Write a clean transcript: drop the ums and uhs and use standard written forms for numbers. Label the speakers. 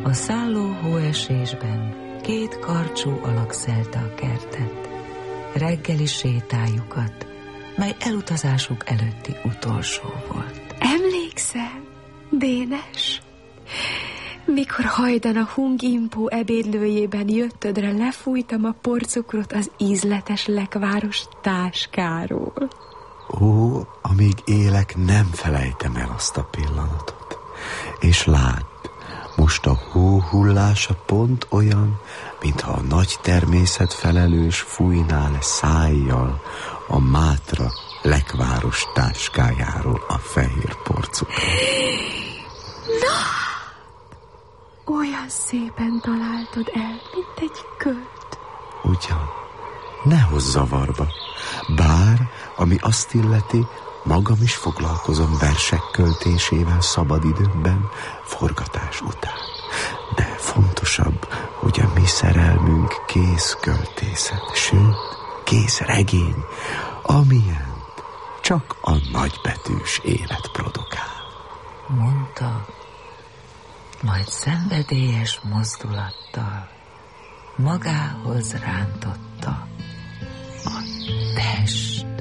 Speaker 1: A szálló hóesésben 2 karcsú alak szelte a kertet, reggeli sétájukat, mely elutazásuk előtti utolsó volt.
Speaker 2: Emlékszel, Dénes? Mikor hajdan a Hungimpó ebédlőjében jöttödre lefújtam a porcukrot az ízletes lekváros táskáról.
Speaker 3: Ó, amíg élek, nem felejtem el azt a pillanatot. És lásd, most a hó hullása pont olyan, mintha a nagy természetfelelős fújná le szájjal a Mátra lekváros táskájáról a fehér porcukrot.
Speaker 2: Na! Olyan szépen találtad el, mint egy költ.
Speaker 3: Ugyan, ne hozz zavarba. Bár, ami azt illeti, magam is foglalkozom versek költésével szabadidőmben, forgatás után. De fontosabb, hogy a mi szerelmünk kész költészet, sőt, kész regény, amilyent csak a nagybetűs élet produkál.
Speaker 1: Mondta, majd szenvedélyes mozdulattal magához rántotta a test.